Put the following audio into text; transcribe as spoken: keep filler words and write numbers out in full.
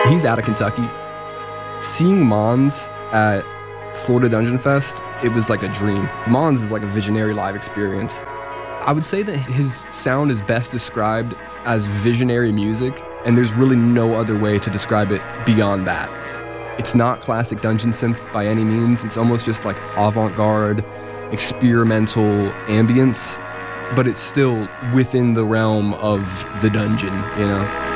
He's out of Kentucky. Seeing Mons at Florida Dungeon Fest, it was like a dream. Mons is like a visionary live experience. I would say that his sound is best described as visionary music, and there's really no other way to describe it beyond that. It's not classic dungeon synth by any means. It's almost just like avant-garde, experimental ambience, but it's still within the realm of the dungeon, you know?